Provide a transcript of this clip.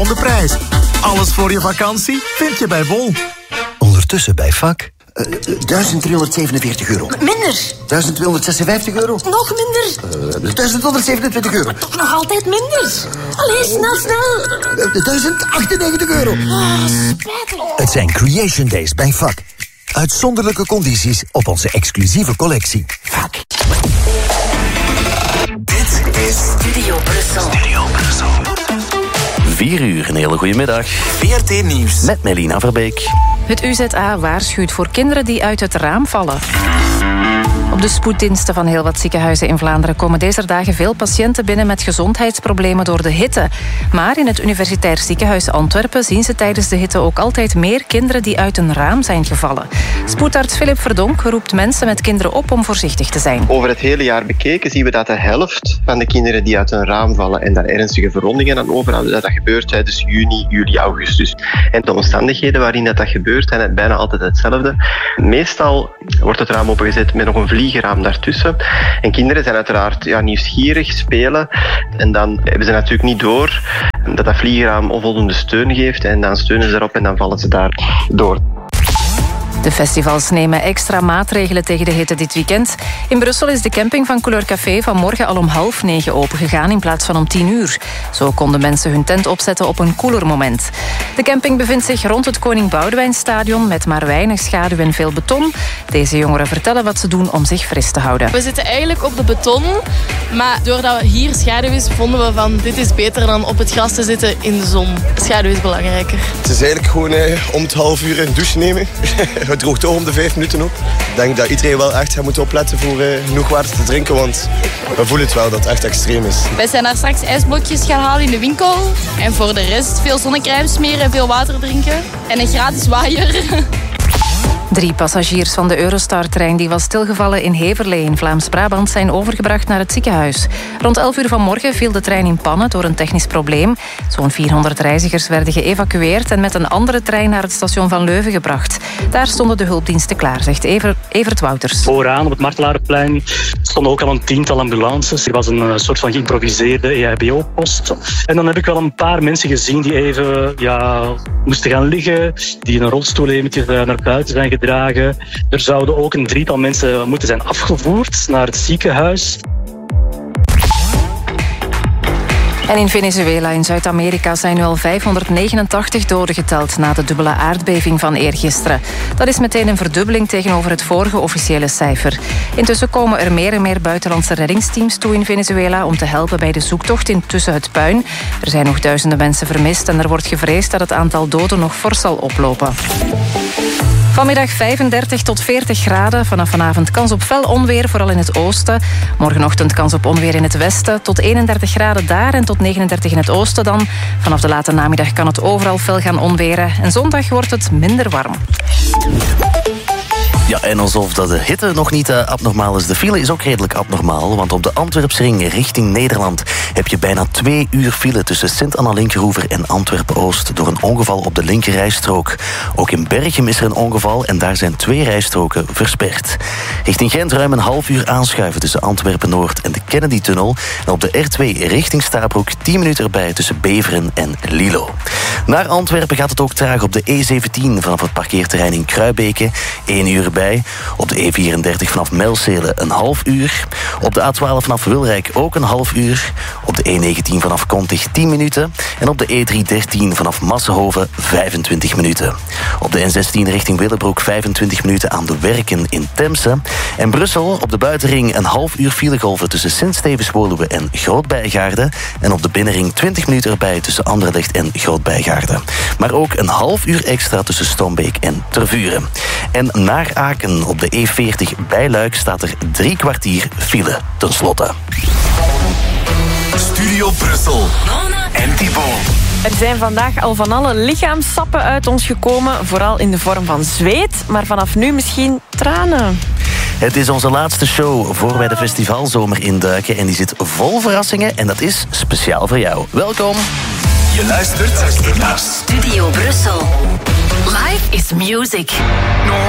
de prijs. Alles voor je vakantie vind je bij Bol. Ondertussen bij VAK. €1.347. Minder. €1.256. Nog minder. €1.127. Toch nog altijd minder. Allee, snel. €1.098. Spijtig. Het zijn Creation Days bij VAK. Uitzonderlijke condities op onze exclusieve collectie. VAK. Dit is Studio Brussel. 4 uur, een hele goede middag. VRT Nieuws. Met Melina Verbeek. Het UZA waarschuwt voor kinderen die uit het raam vallen. Op de spoeddiensten van heel wat ziekenhuizen in Vlaanderen komen deze dagen veel patiënten binnen met gezondheidsproblemen door de hitte. Maar in het Universitair Ziekenhuis Antwerpen zien ze tijdens de hitte ook altijd meer kinderen die uit een raam zijn gevallen. Spoedarts Philip Verdonk roept mensen met kinderen op om voorzichtig te zijn. Over het hele jaar bekeken zien we dat de helft van de kinderen die uit een raam vallen en daar ernstige verwondingen aan overhouden, dat gebeurt tijdens juni, juli, augustus. En de omstandigheden waarin dat gebeurt zijn bijna altijd hetzelfde. Meestal wordt het raam opengezet met nog een vliegeraam daartussen. En kinderen zijn uiteraard nieuwsgierig, spelen. En dan hebben ze natuurlijk niet door dat dat vliegeraam onvoldoende steun geeft. En dan steunen ze erop en dan vallen ze daar door. De festivals nemen extra maatregelen tegen de hitte dit weekend. In Brussel is de camping van Couleur Café vanmorgen al om 8:30 opengegaan in plaats van om 10:00. Zo konden mensen hun tent opzetten op een koeler moment. De camping bevindt zich rond het Koning Boudewijnstadion met maar weinig schaduw en veel beton. Deze jongeren vertellen wat ze doen om zich fris te houden. We zitten eigenlijk op de beton, maar doordat hier schaduw is, vonden we van dit is beter dan op het gras te zitten in de zon. Schaduw is belangrijker. Het is eigenlijk gewoon om het half uur een douche nemen. Het droogt toch om de 5 minuten op. Ik denk dat iedereen wel echt gaat moeten opletten voor genoeg water te drinken, want we voelen het wel dat het echt extreem is. Wij zijn daar straks ijsblokjes gaan halen in de winkel. En voor de rest veel zonnecrème smeren en veel water drinken. En een gratis waaier. 3 passagiers van de Eurostar-trein die was stilgevallen in Heverlee in Vlaams-Brabant zijn overgebracht naar het ziekenhuis. Rond 11:00 vanmorgen viel de trein in pannen door een technisch probleem. Zo'n 400 reizigers werden geëvacueerd en met een andere trein naar het station van Leuven gebracht. Daar stonden de hulpdiensten klaar, zegt Evert Wouters. Vooraan op het Martelarenplein stonden ook al een 10-tal ambulances. Er was een soort van geïmproviseerde EHBO-post. En dan heb ik wel een paar mensen gezien die even moesten gaan liggen, die in een rolstoel eventjes naar buiten zijn gedragen. Er zouden ook een 3-tal mensen moeten zijn afgevoerd naar het ziekenhuis. En in Venezuela in Zuid-Amerika zijn nu al 589 doden geteld na de dubbele aardbeving van eergisteren. Dat is meteen een verdubbeling tegenover het vorige officiële cijfer. Intussen komen er meer en meer buitenlandse reddingsteams toe in Venezuela om te helpen bij de zoektocht tussen het puin. Er zijn nog duizenden mensen vermist en er wordt gevreesd dat het aantal doden nog fors zal oplopen. Vanmiddag 35 tot 40 graden. Vanaf vanavond kans op fel onweer, vooral in het oosten. Morgenochtend kans op onweer in het westen. Tot 31 graden daar en tot 39 in het oosten dan. Vanaf de late namiddag kan het overal fel gaan onweren. En zondag wordt het minder warm. Ja, en alsof dat de hitte nog niet abnormaal is. De file is ook redelijk abnormaal, want op de Antwerpsring richting Nederland heb je bijna 2 uur file tussen Sint-Anna-Linkeroever en Antwerpen-Oost door een ongeval op de linkerrijstrook. Ook in Berchem is er een ongeval en daar zijn 2 rijstroken versperd. Richting Gent ruim een half uur aanschuiven tussen Antwerpen-Noord en de Kennedy-tunnel. En op de R2 richting Stabroek 10 minuten erbij tussen Beveren en Lilo. Naar Antwerpen gaat het ook traag op de E17 vanaf het parkeerterrein in Kruibeke. 1 uur bij. Op de E34 vanaf Melcele een half uur. Op de A12 vanaf Wilrijk ook een half uur. Op de E19 vanaf Kontig 10 minuten. En op de E313 vanaf Massenhoven 25 minuten. Op de N16 richting Willebroek 25 minuten aan de Werken in Temse. En Brussel op de buitenring een half uur filegolven tussen Sint-Stevens-Woluwe en Groot-Bijgaarde. En op de binnenring 20 minuten erbij tussen Anderlecht en Groot-Bijgaarde. Maar ook een half uur extra tussen Stombeek en Tervuren. En naar Aken op de E40 bij Luik staat er 3 kwartier file ten slotte. Studio Brussel en Thibaut. Er zijn vandaag al van alle lichaamssappen uit ons gekomen, vooral in de vorm van zweet, maar vanaf nu misschien tranen. Het is onze laatste show voor wij de festivalzomer induiken en die zit vol verrassingen en dat is speciaal voor jou. Welkom. Je luistert naar Studio Brussel. Life is music.